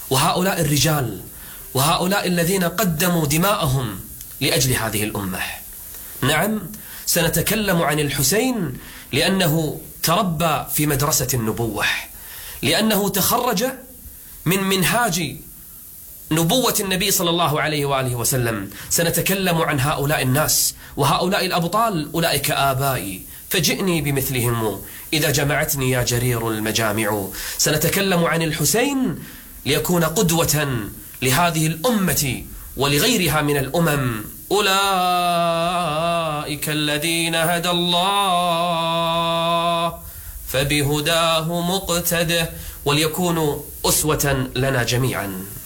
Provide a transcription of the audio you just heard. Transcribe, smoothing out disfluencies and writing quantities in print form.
وهؤلاء الرجال وهؤلاء الذين قدموا دماءهم لأجل هذه الأمة. نعم، سنتكلم عن الحسين لأنه تربى في مدرسة النبوة، لأنه تخرج من منهاج نبوة النبي صلى الله عليه وآله وسلم. سنتكلم عن هؤلاء الناس وهؤلاء الأبطال، أولئك آبائي فجئني بمثلهم إذا جمعتني يا جرير المجامع. سنتكلم عن الحسين ليكون قدوة لهذه الأمة ولغيرها من الأمم. أولئك الذين هدى الله فبهداه مقتده، وليكونوا أسوة لنا جميعا.